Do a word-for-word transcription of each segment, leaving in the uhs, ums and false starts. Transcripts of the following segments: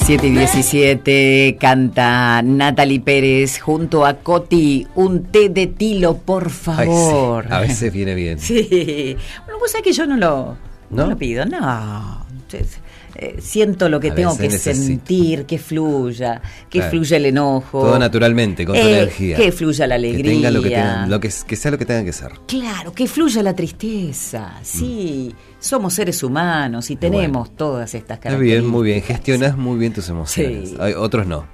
siete y diecisiete, canta Natalie Pérez junto a Coti, un té de tilo, por favor. Ay, sí, a veces viene bien. Sí, bueno, vos sabés que yo no lo, ¿No? no lo pido, no. Eh, siento lo que A tengo que veces necesito. sentir, que fluya, que Claro. fluya el enojo. Todo naturalmente, con tu Eh, energía. que fluya la alegría. Que tenga lo que tenga, lo que, que sea lo que tenga que ser. Claro, que fluya la tristeza. Sí, mm. somos seres humanos y tenemos bueno, todas estas características. Muy bien, muy bien. Gestionas muy bien tus emociones. Sí. Hay, otros no.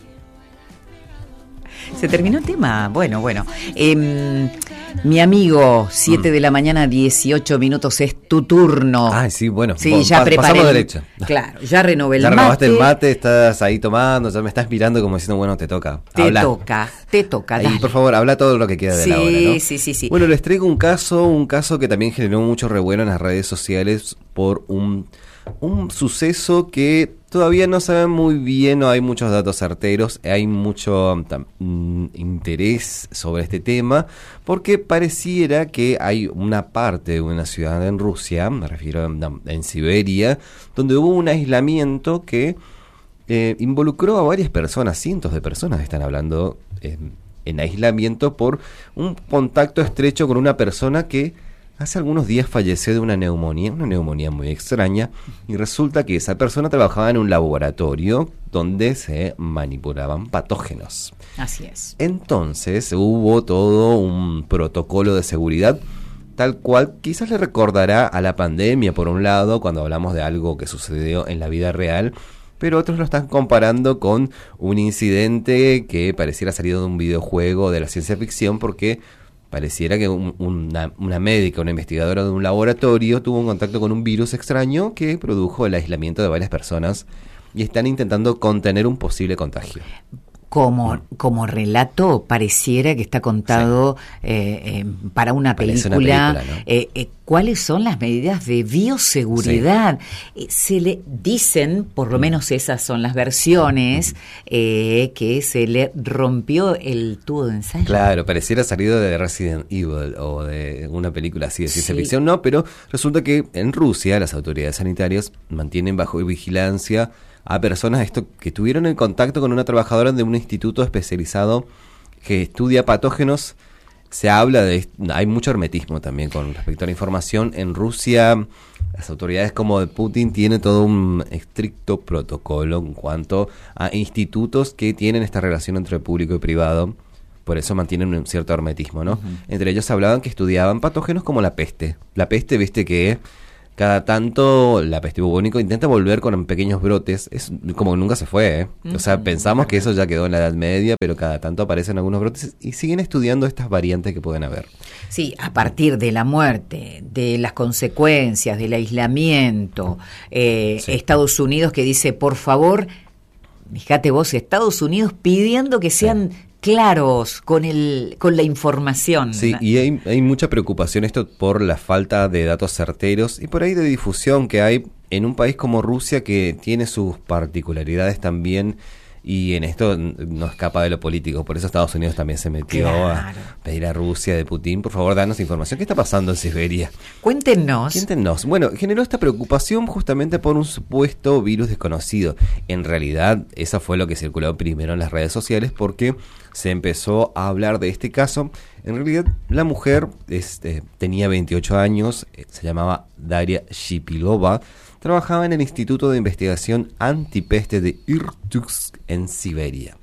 ¿Se terminó el tema? Bueno, bueno. Eh, mi amigo, siete mm. de la mañana, dieciocho minutos, es tu turno. Ah, sí, bueno. Sí, vos, ya pa- preparé. Pasamos derecho. Claro, ya renové el ya mate. Ya renovaste el mate, estás ahí tomando, ya me estás mirando como diciendo, bueno, te toca. Te habla. toca, te toca, ahí, dale. por favor, habla todo lo que queda de sí, la hora, ¿no? Sí, sí, sí. Bueno, les traigo un caso, un caso que también generó mucho revuelo en las redes sociales por un, un suceso que todavía no saben muy bien, no hay muchos datos certeros, hay mucho um, interés sobre este tema, porque pareciera que hay una parte de una ciudad en Rusia, me refiero a, en Siberia, donde hubo un aislamiento que eh, involucró a varias personas, cientos de personas están hablando eh, en aislamiento por un contacto estrecho con una persona que hace algunos días falleció de una neumonía, una neumonía muy extraña, y resulta que esa persona trabajaba en un laboratorio donde se manipulaban patógenos. Así es. Entonces hubo todo un protocolo de seguridad, tal cual quizás le recordará a la pandemia, por un lado, cuando hablamos de algo que sucedió en la vida real, pero otros lo están comparando con un incidente que pareciera salido de un videojuego de la ciencia ficción, porque pareciera que un, una, una médica, una investigadora de un laboratorio tuvo un contacto con un virus extraño que produjo el aislamiento de varias personas y están intentando contener un posible contagio. Como, como relato pareciera que está contado sí. eh, eh, para una película, una película ¿no? eh, eh, ¿cuáles son las medidas de bioseguridad? Sí. Eh, se le dicen, por lo menos esas son las versiones, eh, que se le rompió el tubo de ensayo. Claro, pareciera salido de Resident Evil o de una película así de ciencia sí. ficción, no, pero resulta que en Rusia las autoridades sanitarias mantienen bajo vigilancia a personas esto que tuvieron el contacto con una trabajadora de un instituto especializado que estudia patógenos. Se habla de, hay mucho hermetismo también con respecto a la información. En Rusia, las autoridades como de Putin tienen todo un estricto protocolo en cuanto a institutos que tienen esta relación entre público y privado. Por eso mantienen un cierto hermetismo, ¿no? Uh-huh. Entre ellos hablaban que estudiaban patógenos como la peste. La peste, viste que cada tanto la peste bubónica intenta volver con pequeños brotes, es como que nunca se fue, ¿eh? O sea, pensamos que eso ya quedó en la Edad Media, pero cada tanto aparecen algunos brotes y siguen estudiando estas variantes que pueden haber. Sí, a partir de la muerte, de las consecuencias, del aislamiento, eh, sí. Estados Unidos que dice, por favor, fíjate vos, Estados Unidos pidiendo que sean sí. claros con el con la información. Sí, y hay, hay mucha preocupación esto por la falta de datos certeros y por ahí de difusión que hay en un país como Rusia que tiene sus particularidades también y en esto no escapa de lo político, por eso Estados Unidos también se metió claro. a pedir a Rusia de Putin, por favor, danos información. ¿Qué está pasando en Siberia? Cuéntenos. Cuéntenos. Bueno, generó esta preocupación justamente por un supuesto virus desconocido. En realidad, eso fue lo que circuló primero en las redes sociales porque se empezó a hablar de este caso. En realidad, la mujer este, tenía veintiocho años, se llamaba Daria Shipilova, trabajaba en el Instituto de Investigación Antipeste de Irkutsk en Siberia.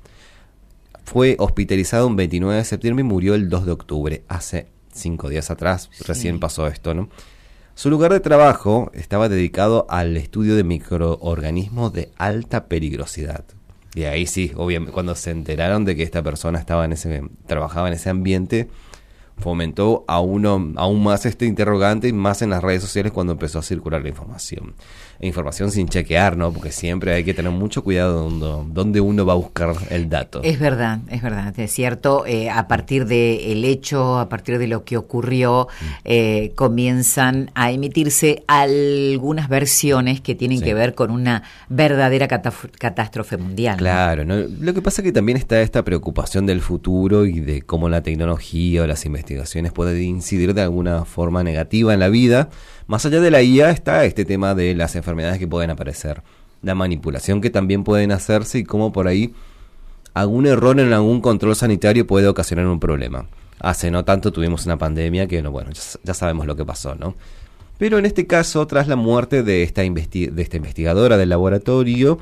Fue hospitalizado un veintinueve de septiembre y murió el dos de octubre, hace cinco días atrás, sí. Recién pasó esto, ¿no? Su lugar de trabajo estaba dedicado al estudio de microorganismos de alta peligrosidad. Y ahí sí, obviamente, cuando se enteraron de que esta persona estaba en ese, trabajaba en ese ambiente, fomentó a uno, aún más este interrogante y más en las redes sociales cuando empezó a circular la información. E información sin chequear, ¿no? Porque siempre hay que tener mucho cuidado donde, donde uno va a buscar el dato. Es verdad, es verdad, es cierto. Eh, a partir del hecho, a partir de lo que ocurrió, mm. eh, comienzan a emitirse algunas versiones que tienen sí. que ver con una verdadera cataf- catástrofe mundial. Claro, ¿no? Lo que pasa es que también está esta preocupación del futuro y de cómo la tecnología o las investigaciones pueden incidir de alguna forma negativa en la vida. Más allá de la I A está este tema de las enfermedades que pueden aparecer. la manipulación que también pueden hacerse y cómo por ahí algún error en algún control sanitario puede ocasionar un problema. Hace no tanto tuvimos una pandemia que, no, bueno, ya, ya sabemos lo que pasó, ¿no? Pero en este caso, tras la muerte de esta, investi- de esta investigadora del laboratorio,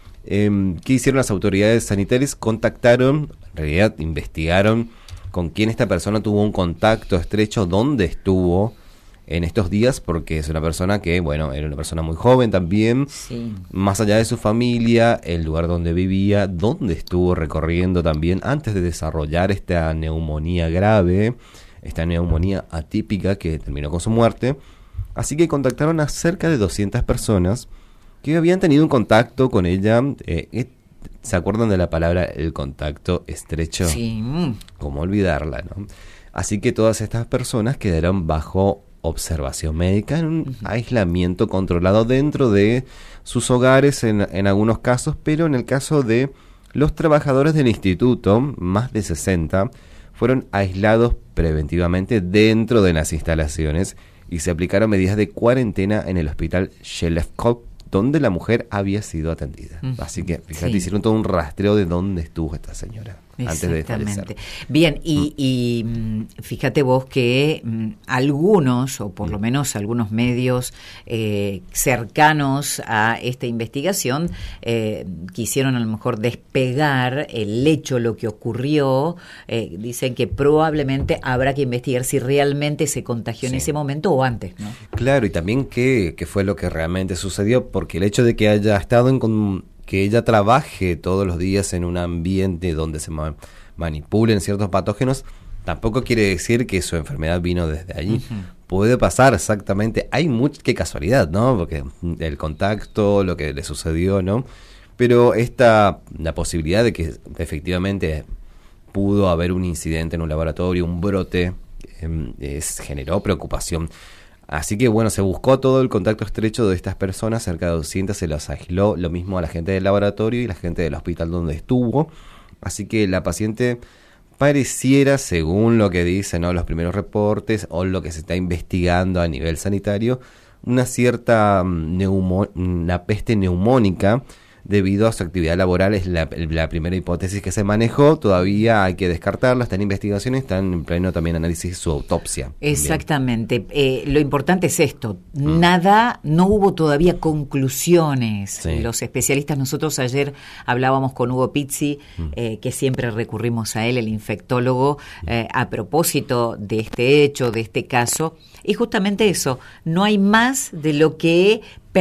eh, ¿qué hicieron las autoridades sanitarias? Contactaron, en realidad investigaron con quién esta persona tuvo un contacto estrecho, dónde estuvo en estos días, porque es una persona que, bueno, era una persona muy joven también, sí. Más allá de su familia, el lugar donde vivía, dónde estuvo recorriendo también antes de desarrollar esta neumonía grave, esta neumonía atípica que terminó con su muerte. Así que contactaron a cerca de doscientas personas que habían tenido un contacto con ella. Eh, ¿Se acuerdan de la palabra el contacto estrecho? Sí. ¿Cómo olvidarla, no? Así que todas estas personas quedaron bajo observación médica en un uh-huh. aislamiento controlado dentro de sus hogares en, en algunos casos, pero en el caso de los trabajadores del instituto, más de sesenta, fueron aislados preventivamente dentro de las instalaciones y se aplicaron medidas de cuarentena en el hospital Shelefkov, donde la mujer había sido atendida. Uh-huh. Así que, fíjate, sí. hicieron todo un rastreo de dónde estuvo esta señora antes de fallecer. Bien, y, mm. y fíjate vos que mm, algunos, o por mm. lo menos algunos medios eh, cercanos a esta investigación, eh, quisieron a lo mejor despegar el hecho, lo que ocurrió. Eh, dicen que probablemente habrá que investigar si realmente se contagió sí. en ese momento o antes, ¿no? Claro, y también qué, qué fue lo que realmente sucedió, porque el hecho de que haya estado en... Con, que ella trabaje todos los días en un ambiente donde se ma- manipulen ciertos patógenos, tampoco quiere decir que su enfermedad vino desde allí. Uh-huh. Puede pasar exactamente, hay mucha, qué casualidad, ¿no? Porque el contacto, lo que le sucedió, ¿no? Pero esta, la posibilidad de que efectivamente pudo haber un incidente en un laboratorio, un brote, eh, es, generó preocupación. Así que bueno, se buscó todo el contacto estrecho de estas personas, cerca de doscientas se los aisló, lo mismo a la gente del laboratorio y la gente del hospital donde estuvo. Así que la paciente pareciera, según lo que dicen, ¿no?, los primeros reportes o lo que se está investigando a nivel sanitario, una cierta neumo, una peste neumónica debido a su actividad laboral. Es la, la primera hipótesis que se manejó, todavía hay que descartarla, está en investigación y está en pleno también análisis de su autopsia. Exactamente, eh, lo importante es esto, mm. nada, no hubo todavía conclusiones. Sí. Los especialistas, nosotros ayer hablábamos con Hugo Pizzi, mm. eh, que siempre recurrimos a él, el infectólogo, eh, a propósito de este hecho, de este caso, y justamente eso, no hay más de lo que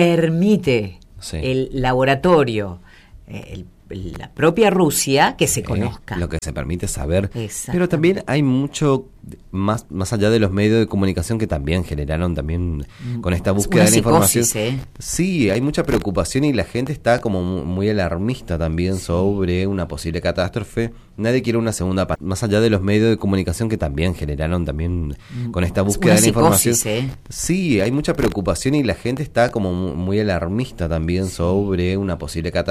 permite sí. el laboratorio, el, la propia Rusia, que se conozca. Eh, lo que se permite saber. Pero también hay mucho, más más allá de los medios de comunicación que también generaron también con esta búsqueda Una de la información. ¿eh? Sí, hay mucha preocupación y la gente está como muy alarmista también sí. sobre una posible catástrofe. Nadie quiere una segunda parte. Más allá de los medios de comunicación que también generaron también con esta búsqueda Una de la información. ¿eh? Sí, hay mucha preocupación y la gente está como muy alarmista también sí. sobre una posible catástrofe.